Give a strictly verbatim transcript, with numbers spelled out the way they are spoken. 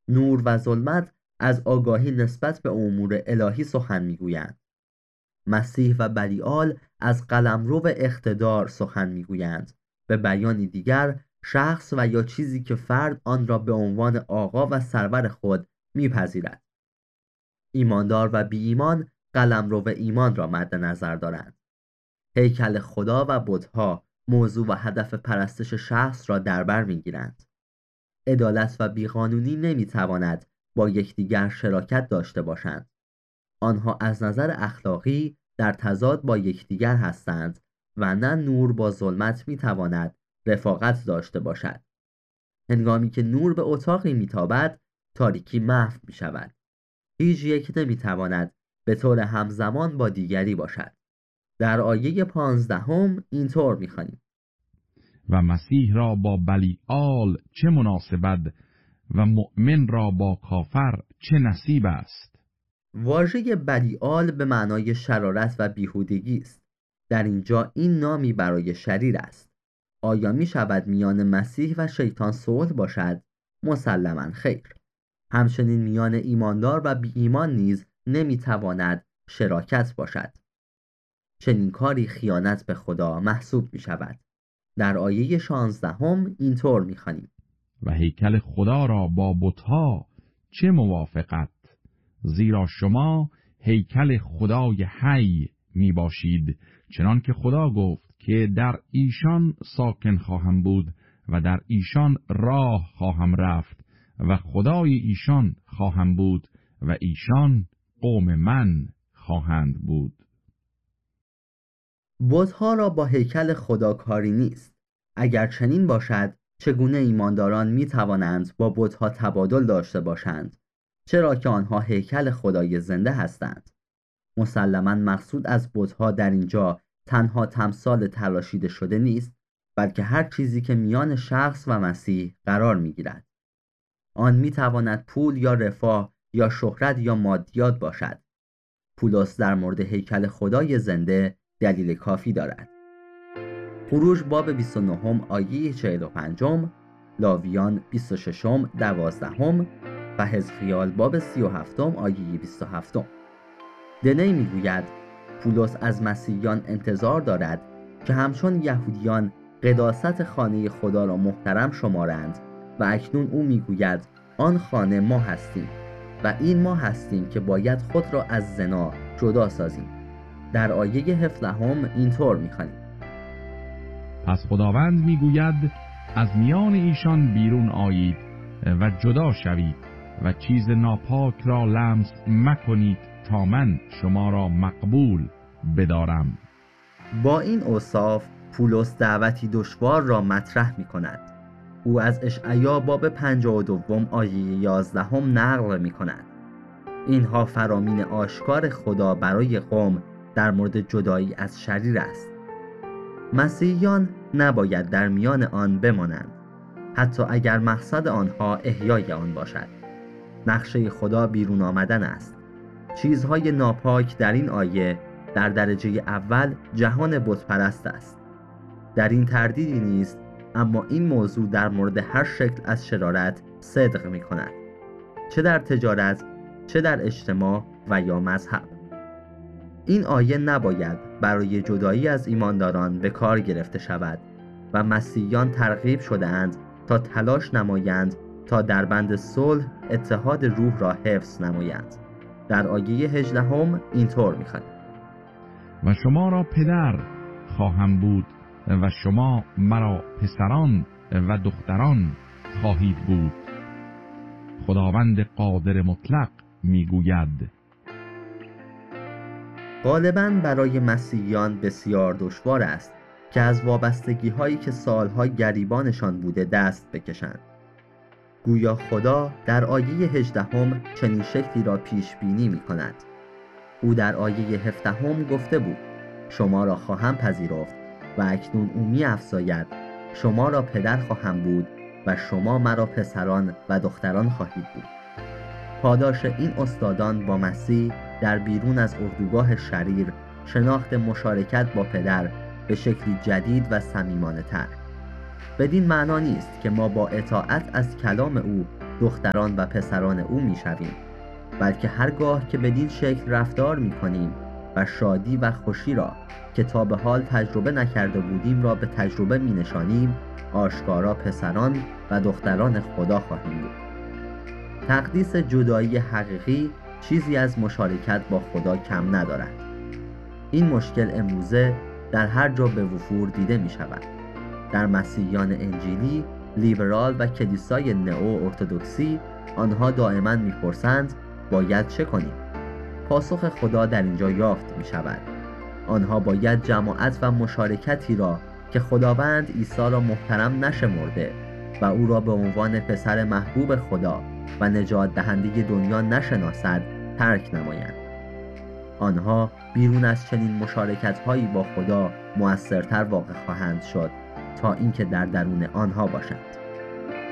نور و ظلمت از آگاهی نسبت به امور الهی سخن میگویند. مسیح و بلیعال از قلمرو اقتدار سخن میگویند. به بیانی دیگر، شخص و یا چیزی که فرد آن را به عنوان آقا و سرور خود میپذیرد. ایماندار و بی ایمان قلمرو ایمان را مد نظر دارند. هیکل خدا و بت‌ها موضوع و هدف پرستش شخص را در بر میگیرند. عدالت و بیقانونی نمیتواند با یکدیگر شراکت داشته باشند. آنها از نظر اخلاقی در تضاد با یکدیگر هستند و نه نور با ظلمت میتواند رفاقت داشته باشد. هنگامی که نور به اتاقی میتابد، تاریکی محو میشود. هیچ یک نمیتواند به طور همزمان با دیگری باشد. در آیه پانزدهم اینطور میخوانیم: و مسیح را با بلیعال چه مناسبت و مؤمن را با کافر چه نصیب است. واژه بلیعال به معنای شرارت و بیهودگی است. در اینجا این نامی برای شریر است. آیا می شود میان مسیح و شیطان صلح باشد؟ مسلماً خیر. همچنین میان ایماندار و بی ایمان نیز نمی تواند شراکت باشد. چنین کاری خیانت به خدا محسوب می شود. در آیه شانزدهم اینطور می خوانیم: و هیکل خدا را با بت‌ها چه موافقت، زیرا شما هیکل خدای حی می باشید، چنان که خدا گفت که در ایشان ساکن خواهم بود و در ایشان راه خواهم رفت و خدای ایشان خواهم بود و ایشان قوم من خواهند بود. بت‌ها را با هیکل خدا کاری نیست. اگر چنین باشد، چگونه ایمانداران می توانند با بت‌ها تبادل داشته باشند، چرا که آنها هیکل خدای زنده هستند؟ مسلماً مقصود از بت‌ها در اینجا تنها تمثال تراشیده شده نیست، بلکه هر چیزی که میان شخص و مسیح قرار می گیرد. آن می تواند پول یا رفاه یا شهرت یا مادیات باشد. پولس در مورد هیکل خدای زنده دلیل کافی دارد. خروج باب بیست و نه آیه چهل و پنج، لاویان بیست و شش دوازده و حزقیال باب سی و هفت آیه بیست و هفت. دنی میگوید پولس از مسیحیان انتظار دارد که همچون یهودیان قداست خانه خدا را محترم شمارند و اکنون او میگوید آن خانه ما هستیم و این ما هستیم که باید خود را از زنا جدا سازیم. در آیه هفدهم اینطور میخوانیم: پس خداوند میگوید از میان ایشان بیرون آیید و جدا شوید و چیز ناپاک را لمس مکنید تا من شما را مقبول بدارم. با این اوصاف پولس دعوتی دشوار را مطرح می کند. او از اشعیا باب پنجاه و دو آیه یازده نقل می کند: اینها فرامین آشکار خدا برای قوم در مورد جدایی از شریر است. مسیحیان نباید در میان آن بمانند، حتی اگر مقصد آنها احیای آن باشد. نقشه خدا بیرون آمدن است. چیزهای ناپاک در این آیه در درجه اول جهان بت پرست است. در این تردیدی نیست، اما این موضوع در مورد هر شکل از شرارت صدق می کند، چه در تجارت، چه در اجتماع و یا مذهب. این آیه نباید برای جدایی از ایمانداران به کار گرفته شود و مسیحیان ترغیب شده‌اند تا تلاش نمایند تا در بند صلح اتحاد روح را حفظ نمایند. در آیه هجدهم اینطور می‌خوانیم: و شما را پدر خواهم بود و شما مرا پسران و دختران خواهید بود. خداوند قادر مطلق میگوید. غالباً برای مسیحیان بسیار دشوار است که از وابستگی هایی که سالها گریبانشان بوده دست بکشند. گویا خدا در آیه هجدهم چنین شکلی را پیش بینی می کند. او در آیه هفدهم گفته بود شما را خواهم پذیرفت و اکنون او می افزاید شما را پدر خواهم بود و شما مرا پسران و دختران خواهید بود. پاداش این استادان با مسیح در بیرون از اردوگاه شریر شناخت مشارکت با پدر به شکلی جدید و صمیمانه تر. بدین معنا نیست که ما با اطاعت از کلام او دختران و پسران او میشویم، بلکه هرگاه که بدین شکل رفتار میکنیم و شادی و خوشی را که تا به حال تجربه نکرده بودیم را به تجربه مینشانیم، آشکارا پسران و دختران خدا خواهیم بود. تقدیس جدایی حقیقی چیزی از مشارکت با خدا کم ندارد. این مشکل امروزه در هر جا به وفور دیده می شود. در مسیحیان انجیلی، لیبرال و کلیسای نئو ارتدوکسی آنها دائما می پرسند باید چه کنیم؟ پاسخ خدا در اینجا یافت می شود. آنها باید جماعت و مشارکتی را که خداوند عیسی را محترم نشمرده و او را به عنوان پسر محبوب خدا و نجات دهنده دنیا نشناسد ترک نمایند. آنها بیرون از چنین مشارکت هایی با خدا مؤثرتر واقع خواهند شد تا اینکه در درون آنها باشند.